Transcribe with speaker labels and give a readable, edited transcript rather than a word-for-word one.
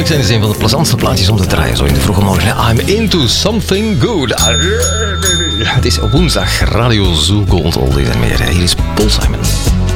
Speaker 1: eerlijk zijn, is een van de plezantste plaatjes om te draaien. Zo in de vroege morgen. I'm into something good. Het is woensdag. Radio Zoo Gold Oldies en meer. Hier is Paul Simon.